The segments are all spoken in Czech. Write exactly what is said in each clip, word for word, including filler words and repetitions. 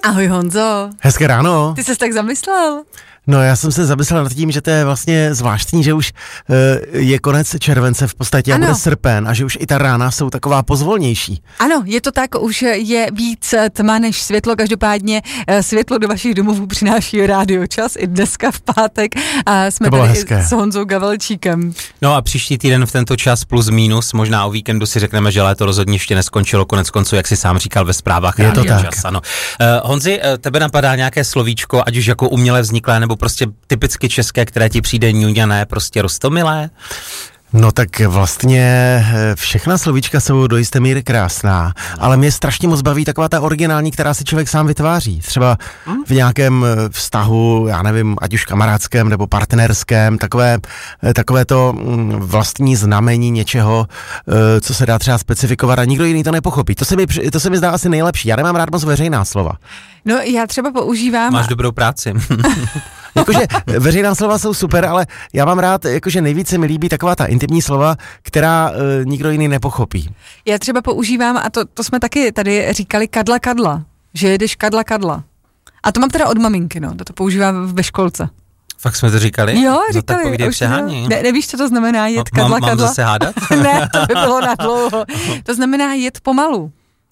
Ahoj Honzo. Hezké ráno. Ty ses tak zamyslel? No já jsem se zamyslel nad tím, že to je vlastně zvláštní, že už uh, je konec července v podstatě a bude srpen a že už i ta rána jsou taková pozvolnější. Ano, je to tak, už je víc tma než světlo, každopádně světlo do vašich domovů přináší Rádio Čas i dneska v pátek a jsme tady hezké. S Honzou Gavelčíkem. No a příští týden v tento čas plus minus, možná o víkendu si řekneme, že léto rozhodně ještě neskončilo, konec konců, jak si sám říkal ve zprávách je Rádio to tak. Čas. Ano. Uh, Honzi, tebe napadá nějaké slovíčko, ať už jako uměle vzniklé, nebo prostě typicky české, které ti přijde ňuňané, prostě roztomilé? No tak vlastně všechna slovíčka jsou do jisté míry krásná, ale mě strašně moc baví taková ta originální, která si člověk sám vytváří. Třeba v nějakém vztahu, já nevím, ať už kamarádském nebo partnerském, takové, takové to vlastní znamení něčeho, co se dá třeba specifikovat a nikdo jiný to nepochopí. To se mi, to se mi zdá asi nejlepší. Já nemám rád moc veřejná slova. No já třeba používám... Máš dobrou práci. Jakože veřejná slova jsou super, ale já mám rád, jakože nejvíce mi líbí taková ta intimní slova, která e, nikdo jiný nepochopí. Já třeba používám, a to, to jsme taky tady říkali, kadla kadla, že jedeš kadla kadla. A to mám teda od maminky, no, to, to používám ve školce. Fakt jsme to říkali? Jo, říkali. No tak povídej přehání. Ne, nevíš, co to znamená jet kadla mám, kadla? Mám zase hádat? Ne, to by bylo na dlouho. To znamená jet pomalu.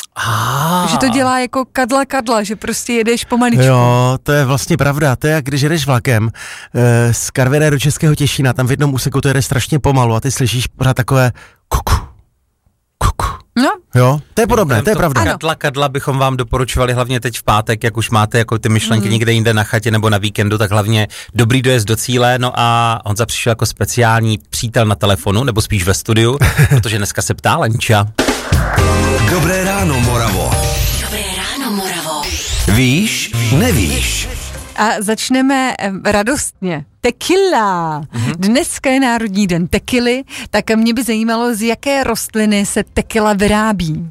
Ah. Že to dělá jako kadla kadla, že prostě jedeš pomaličku. Jo, to je vlastně pravda, to je jak když jedeš vlakem e, z Karviné do Českého Těšína, tam v jednom úseku to jede strašně pomalu a ty slyšíš pořád takové kuku, kuku. No. Jo, to je podobné, to je pravda. Kadla kadla bychom vám doporučovali hlavně teď v pátek, jak už máte jako ty myšlenky mm. někde jinde na chatě nebo na víkendu, tak hlavně dobrý dojezd do cíle. No a Honza přišel jako speciální přítel na telefonu, nebo spíš ve studiu, protože dneska se ptá Lenča. Dobré ráno, Moravo. Dobré ráno, Moravo. Víš, nevíš. A začneme radostně. Tequila. Mm-hmm. Dneska je Národní den tekily, tak mě by zajímalo, z jaké rostliny se tequila vyrábí.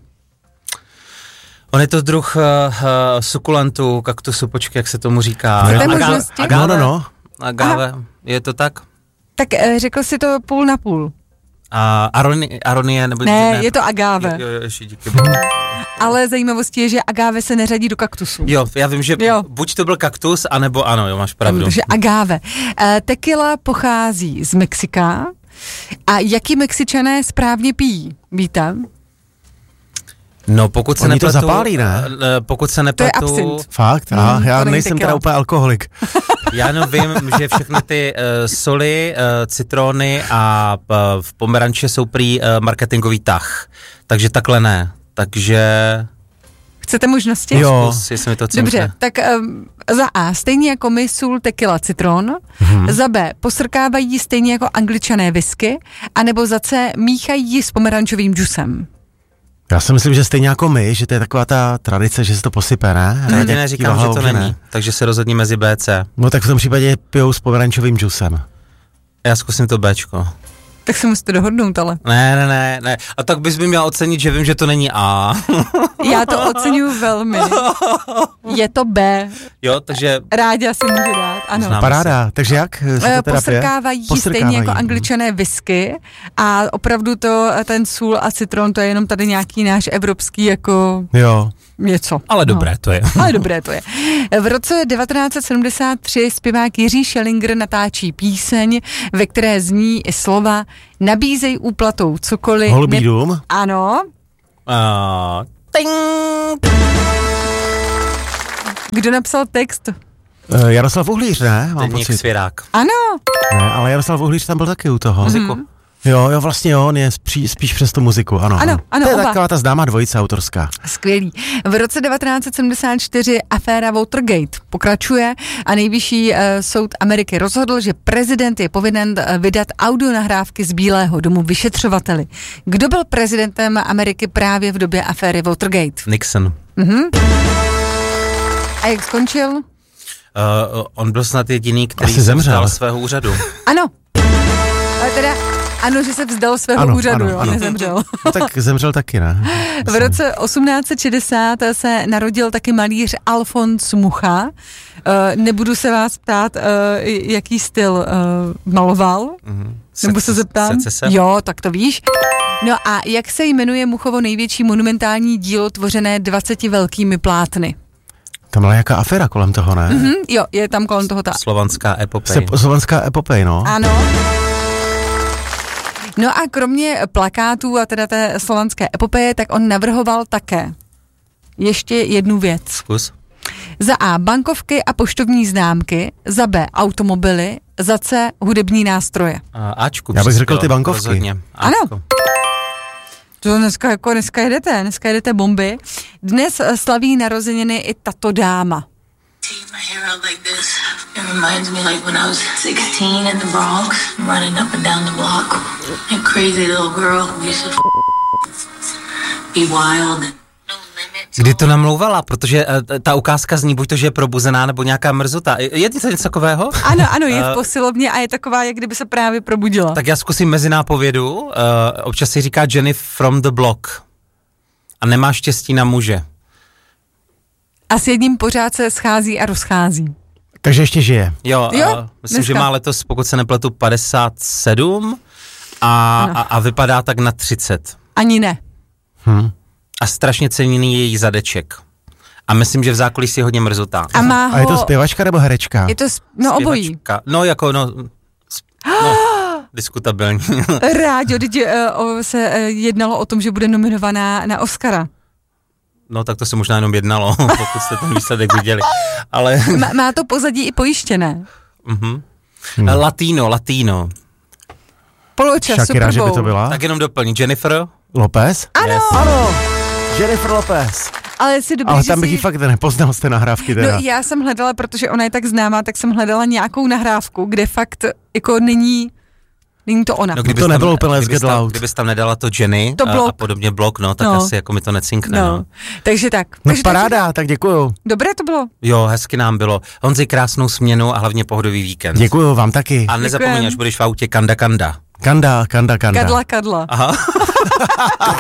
On je to druh uh, uh, sukulentu, kaktusu, počkej, jak se tomu říká. Agave, no, no, no. Agave, je to tak? Tak řekl si to půl na půl. A aroni, aronie, nebo... Ne, ne, je to agave. Jo, jo, ještě díky. Ale zajímavostí je, že agave se neřadí do kaktusu. Jo, já vím, že jo. Buď to byl kaktus, anebo ano, jo, máš pravdu. Takže agave. E, tequila pochází z Mexika. A jaký Mexičané správně pijí? Víte? No, pokud se Oni nepletu... to zapálí, ne? Pokud se nepletu... To je absint. Fakt? Mm, a já nejsem tequila. teda úplně alkoholik. Já jenom vím, že všechny ty uh, soli, uh, citrony a uh, v pomeranče jsou prý uh, marketingový tah. Takže takhle ne. Takže... Chcete možnosti? Jo. Zkus, jestli mi to címte. Dobře, tak um, za A, stejně jako my, sůl, tequila, citron. Hmm. Za B, posrkávají stejně jako Angličané whisky. A nebo za C, míchají s pomerančovým džusem. Já si myslím, že stejně jako my, že to je taková ta tradice, že se to posype, ne? Já ti neříkám, že to není, ne? Takže se rozhodni mezi B, C. No tak v tom případě pijou s pomerančovým džusem. Já zkusím to Bčko. Tak se musíte dohodnout, ale. Ne, ne, ne, ne. A tak bys mi měl ocenit, že vím, že to není A. Já to oceňuji velmi. Je to B. Jo, takže... Rádia si může dát, ano. Známe Paráda, se. Takže jak se to teda Posrkávají, Posrkávají stejně jako Angličané whisky a opravdu to, ten sůl a citron, to je jenom tady nějaký náš evropský jako... Jo. Něco. Ale dobré no. to je. Ale dobré to je. V roce devatenáct set sedmdesát tři zpěvák Jiří Schellinger natáčí píseň, ve které zní i slova nabízej úplatou cokoliv. Holubý ne... dům? Ano. Uh, ting. Kdo napsal text? Uh, Jaroslav Uhlíř, ne? Mám Deník pocit. Svěrák. Ano. Ne, ale Jaroslav Uhlíř tam byl taky u toho. Muziku. Mm-hmm. Jo, jo, vlastně jo, on je spíš, spíš přes tu muziku, ano. Ano, ano, to je oba. taková ta známá dvojice autorská. Skvělý. V roce devatenáct set sedmdesát čtyři aféra Watergate pokračuje a nejvyšší uh, soud Ameriky rozhodl, že prezident je povinen uh, vydat audionahrávky z Bílého domu vyšetřovateli. Kdo byl prezidentem Ameriky právě v době aféry Watergate? Nixon. Mhm. A jak skončil? Uh, on byl snad jediný, který Asi se zemřel. vzdal svého úřadu. Ano. Ale teda, ano, že se vzdal svého ano, úřadu, ano, jo, ano. nezemřel. No, tak zemřel taky, ne? V roce osmnáct set šedesát se narodil taky malíř Alfons Mucha. Uh, nebudu se vás ptát, uh, jaký styl uh, maloval. Mm-hmm. Nebo se zeptám? Jo, tak to víš. No a jak se jmenuje Muchovo největší monumentální dílo tvořené dvaceti velkými plátny? Tam byla jaká aféra kolem toho, ne? Mm-hmm, jo, je tam kolem toho ta... Slovanská epopej. Se, slovanská epopej, no. Ano. No a kromě plakátů a teda té slovanské epopeje, tak on navrhoval také ještě jednu věc. Zkus. Za A bankovky a poštovní známky, za B automobily, za C hudební nástroje. A Ačku. Já bych řekl přispělo, ty bankovky. Rozhodně. Ano. Ačko. To dneska, jako dneska jedete, dneska jedete bomby. Dnes slaví narozeniny i tato dáma. Take my hair out like this. It reminds me like when I was sixteen in the Bronx, running up and down the block. A crazy little girl who used to be wild. Kdy to namlouvala, protože uh, ta ukázka zní buď to, že je probuzená, nebo nějaká mrzota. Je to něco takového? Ano, ano, je v posilovně a je taková, jak kdyby se právě probudila. Tak já zkusím mezinápovědu. Uh, občas si říká Jenny from the block. A nemá štěstí na muže. A s jedním pořád se schází a rozchází. Takže ještě žije. Jo, Jo, uh, myslím, dneska. že má letos, pokud se nepletu, padesát sedm a, a, a vypadá tak na třicet. Ani ne. Hm. A strašně ceněný její zadeček. A myslím, že v zákulisí je hodně mrzotá. A má ho... A je to zpěvačka nebo herečka? Je to, sp... no obojí. Zpěvačka. No jako, no, sp- no diskutabilní. Rádio, teď uh, se uh, jednalo o tom, že bude nominovaná na Oscara. No tak to se možná jenom jednalo, pokud jste ten výsledek viděli. Ale... Má, má to pozadí i pojištěné. uh-huh. hmm. Latino, latino. Poločas, Shakira, Super že by Bowl. to byla? Tak jenom doplň. Jennifer? Lopez? Ano, Yes. Ano, Jennifer Lopez. ale si dobrý, Ale že tam bych si... ji fakt nepoznal z té nahrávky teda. No já jsem hledala, protože ona je tak známá, tak jsem hledala nějakou nahrávku, kde fakt jako není, není to ona. No, To nebylo úplně Let's kdybys Get tam, Loud. kdybys tam nedala to Jenny To a, blok. a podobně blok, no, tak No. asi jako mi to necinkne. No. No, takže tak. No takže, paráda, tak děkuju. Takže, dobré to bylo. Jo, hezky nám bylo. Honzi, krásnou směnu a hlavně pohodový víkend. Děkuju vám taky. A nezapomeň, Děkujem. až budeš v autě, kanda kanda. Kanda, kanda, kanda. Kadla, kadla. Aha.